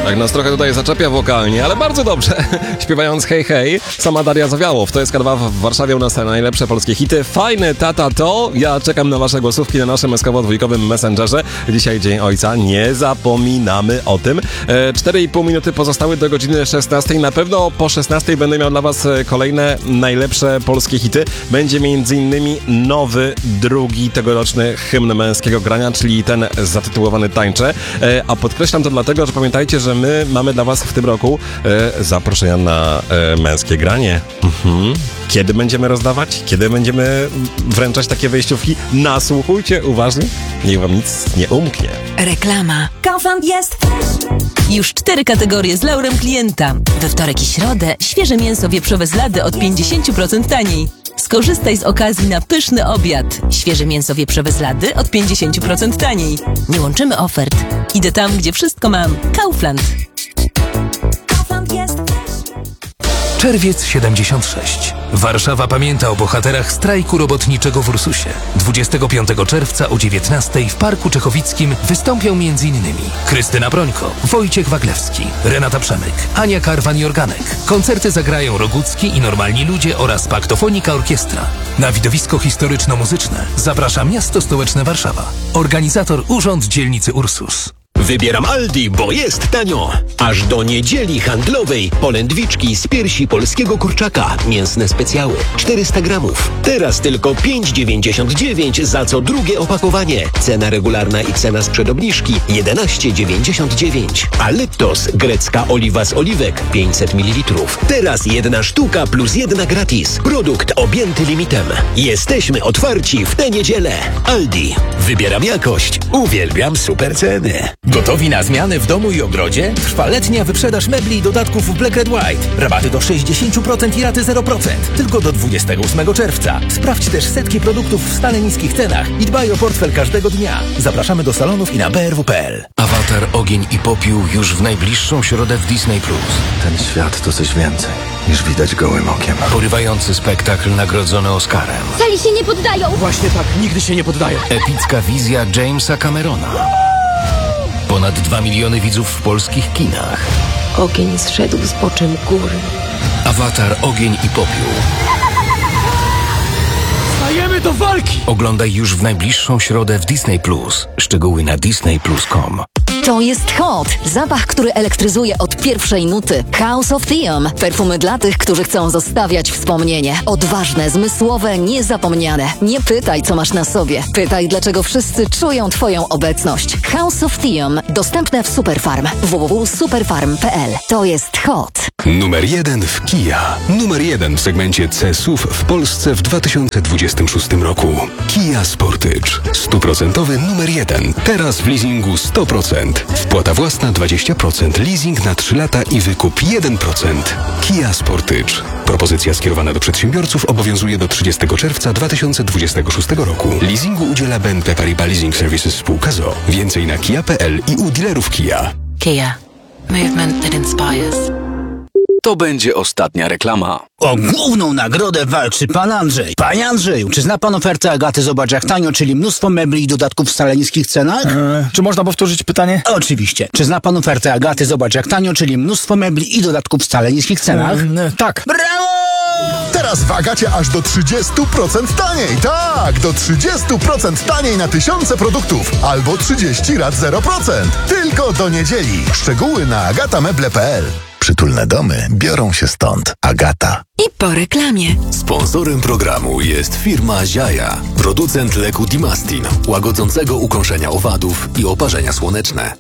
Tak, nas trochę tutaj zaczepia wokalnie, ale bardzo dobrze. Śpiewając hej, hej, sama Daria Zawiałow. To jest K2 w Warszawie, u nas te najlepsze polskie hity. Fajne tata to. Ja czekam na wasze głosówki na naszym SKW-dwójkowym Messengerze. Dzisiaj Dzień Ojca, nie zapominamy o tym. 4,5 minuty pozostały do godziny 16. Na pewno po 16 będę miał dla was kolejne najlepsze polskie hity. Będzie m.in. nowy, drugi tegoroczny hymn męskiego grania, czyli ten zatytułowany Tańczę. A podkreślam to dlatego, że pamiętajcie, że my mamy dla was w tym roku zaproszenia na męskie granie. Kiedy będziemy rozdawać? Kiedy będziemy wręczać takie wejściówki? Nasłuchujcie uważnie, niech wam nic nie umknie. Reklama. Kaufland jest Już 4 kategorie z laurem klienta. We wtorek i środę świeże mięso wieprzowe z Lady od 50% taniej. Skorzystaj z okazji na pyszny obiad. Świeże mięso wieprzowe z Lady od 50% taniej. Nie łączymy ofert. Idę tam, gdzie wszystko mam. Kaufland. Kaufland jest Czerwiec 76. Warszawa pamięta o bohaterach strajku robotniczego w Ursusie. 25 czerwca o 19:00 w Parku Czechowickim wystąpią m.in. Krystyna Brońko, Wojciech Waglewski, Renata Przemyk, Ania Karwan i Organek. Koncerty zagrają Rogucki i Normalni Ludzie oraz Paktofonika Orkiestra. Na widowisko historyczno-muzyczne zaprasza Miasto Stołeczne Warszawa. Organizator Urząd Dzielnicy Ursus. Wybieram Aldi, bo jest tanio. Aż do niedzieli handlowej polędwiczki z piersi polskiego kurczaka. Mięsne specjały. 400 gramów. Teraz tylko 5,99 za co drugie opakowanie. Cena regularna i cena sprzed obniżki 11,99. A Lettos, grecka oliwa z oliwek 500 ml. Teraz 1 sztuka plus 1 gratis. Produkt objęty limitem. Jesteśmy otwarci w tę niedzielę. Aldi. Wybieram jakość. Uwielbiam super ceny. Gotowi na zmiany w domu i ogrodzie? Trwa letnia wyprzedaż mebli i dodatków w Black & White. Rabaty do 60% i raty 0%. Tylko do 28 czerwca. Sprawdź też setki produktów w stale niskich cenach i dbaj o portfel każdego dnia. Zapraszamy do salonów i na brw.pl. Awatar, Ogień i Popiół już w najbliższą środę w Disney+. Ten świat to coś więcej niż widać gołym okiem. Porywający spektakl nagrodzony Oscarem. Wcale się nie poddają! Właśnie tak, nigdy się nie poddaję. Epicka wizja Jamesa Camerona. Ponad 2 miliony widzów w polskich kinach. Ogień zszedł z boczem góry. Awatar, Ogień i Popiół. Stajemy do walki! Oglądaj już w najbliższą środę w Disney+. Szczegóły na disneyplus.com. To jest Hot. Zapach, który elektryzuje od pierwszej nuty. House of Theum. Perfumy dla tych, którzy chcą zostawiać wspomnienie. Odważne, zmysłowe, niezapomniane. Nie pytaj, co masz na sobie. Pytaj, dlaczego wszyscy czują twoją obecność. House of Theum. Dostępne w Superfarm. www.superfarm.pl. To jest Hot. Numer 1 w Kia. Numer 1 w segmencie C-SUV w Polsce w 2026 roku. Kia Sportage. 100% numer 1. Teraz w leasingu 100%. Wpłata własna 20%, leasing na 3 lata i wykup 1%. Kia Sportage. Propozycja skierowana do przedsiębiorców obowiązuje do 30 czerwca 2026 roku. Leasingu udziela BNP Paribas Leasing Services spółka z o.o. Więcej na kia.pl i u dealerów Kia. Kia. Movement that inspires. To będzie ostatnia reklama. O główną nagrodę walczy pan Andrzej. Panie Andrzeju, czy zna pan ofertę Agaty Zobacz jak tanio, czyli mnóstwo mebli i dodatków w wcale niskich cenach? Czy można powtórzyć pytanie? Oczywiście. Czy zna pan ofertę Agaty Zobacz jak tanio, czyli mnóstwo mebli i dodatków w wcale niskich cenach? Tak. Brawo! Teraz w Agacie aż do 30% taniej. Tak, do 30% taniej na tysiące produktów. Albo 30 rat 0%. Tylko do niedzieli. Szczegóły na agatameble.pl. Przytulne domy biorą się stąd. Agata. I po reklamie. Sponsorem programu jest firma Ziaja, producent leku Dimastin, łagodzącego ukąszenia owadów i oparzenia słoneczne.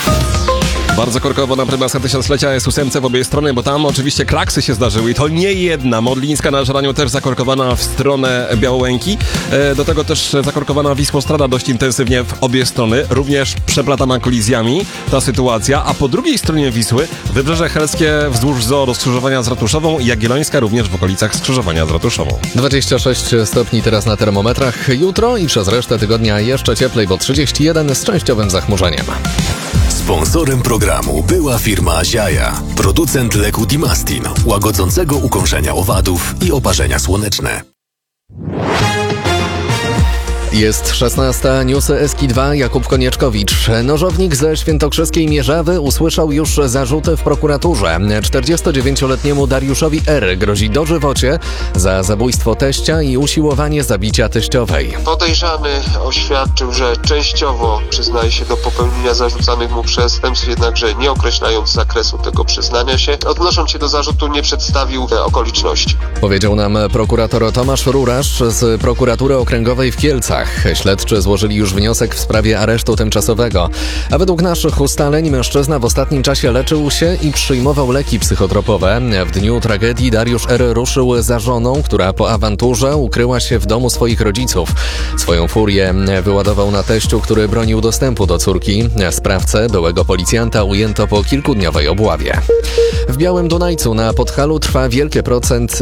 Bardzo korkowo na prymasę tysiąclecia jest 8 w obie strony, bo tam oczywiście kraksy się zdarzyły i to nie jedna. Modlińska na Żeraniu też zakorkowana w stronę Białołęki. Do tego też zakorkowana Wisłostrada dość intensywnie w obie strony. Również przeplatana kolizjami ta sytuacja, a po drugiej stronie Wisły Wybrzeże Helskie wzdłuż zoo do skrzyżowania z Ratuszową, Jagiellońska również w okolicach skrzyżowania z Ratuszową. 26 stopni teraz na termometrach. Jutro i przez resztę tygodnia jeszcze cieplej, bo 31 z częściowym zachmurzeniem. Sponsorem programu była firma Ziaja, producent leku Dimastin, łagodzącego ukąszenia owadów i oparzenia słoneczne. Jest 16. Newsy Eski2. Jakub Konieczkowicz. Nożownik ze świętokrzyskiej Mierzawy usłyszał już zarzuty w prokuraturze. 49-letniemu Dariuszowi R. grozi dożywocie za zabójstwo teścia i usiłowanie zabicia teściowej. Podejrzany oświadczył, że częściowo przyznaje się do popełnienia zarzucanych mu przestępstw, jednakże nie określając zakresu tego przyznania się. Odnosząc się do zarzutu, nie przedstawił okoliczności. Powiedział nam prokurator Tomasz Rurasz z prokuratury okręgowej w Kielcach. Śledczy złożyli już wniosek w sprawie aresztu tymczasowego. A według naszych ustaleń mężczyzna w ostatnim czasie leczył się i przyjmował leki psychotropowe. W dniu tragedii Dariusz R. ruszył za żoną, która po awanturze ukryła się w domu swoich rodziców. Swoją furię wyładował na teściu, który bronił dostępu do córki. Sprawcę, byłego policjanta, ujęto po kilkudniowej obławie. W Białym Dunajcu na Podhalu trwa wielkie procent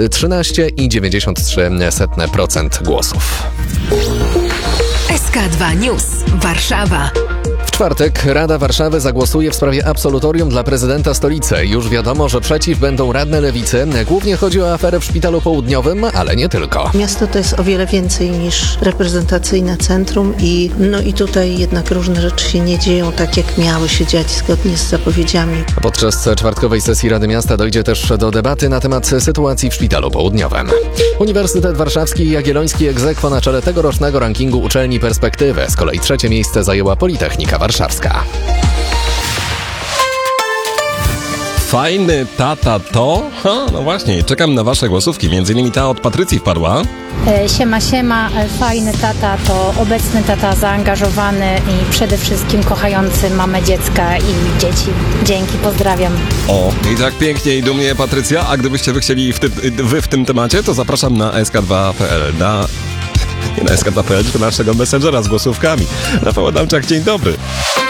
13,93% głosów. SK2 News. Warszawa. W czwartek Rada Warszawy zagłosuje w sprawie absolutorium dla prezydenta stolicy. Już wiadomo, że przeciw będą radne Lewicy. Głównie chodzi o aferę w Szpitalu Południowym, ale nie tylko. Miasto to jest o wiele więcej niż reprezentacyjne centrum i tutaj jednak różne rzeczy się nie dzieją tak, jak miały się dziać zgodnie z zapowiedziami. Podczas czwartkowej sesji Rady Miasta dojdzie też do debaty na temat sytuacji w Szpitalu Południowym. Uniwersytet Warszawski i Jagielloński ex aequo na czele tegorocznego rankingu uczelni Perspektywy. Z kolei trzecie miejsce zajęła Politechnika Warszawska. Fajny tata to? No właśnie, czekam na wasze głosówki. Między innymi ta od Patrycji wpadła. Siema, fajny tata to obecny tata, zaangażowany i przede wszystkim kochający mamę dziecka i dzieci. Dzięki, pozdrawiam. O, i tak pięknie i dumnie, Patrycja. A gdybyście wy chcieli w tym temacie, to zapraszam na sk2.pl. Nie na sk2.pl, tylko naszego messengera z głosówkami. Rafał Adamczak, dzień dobry.